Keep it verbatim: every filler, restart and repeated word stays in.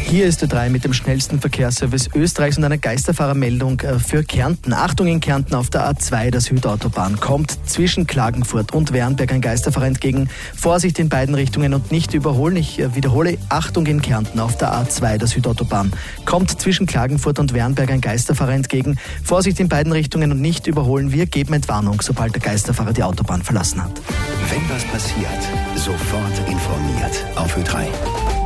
Hier ist Ö drei mit dem schnellsten Verkehrsservice Österreichs und einer Geisterfahrermeldung für Kärnten. Achtung in Kärnten auf der A zwei, der Südautobahn. Kommt zwischen Klagenfurt und Wernberg ein Geisterfahrer entgegen. Vorsicht in beiden Richtungen und nicht überholen. Ich wiederhole, Achtung in Kärnten auf der A zwei, der Südautobahn. Kommt zwischen Klagenfurt und Wernberg ein Geisterfahrer entgegen. Vorsicht in beiden Richtungen und nicht überholen. Wir geben Entwarnung, sobald der Geisterfahrer die Autobahn verlassen hat. Wenn was passiert, sofort informiert auf Ö drei.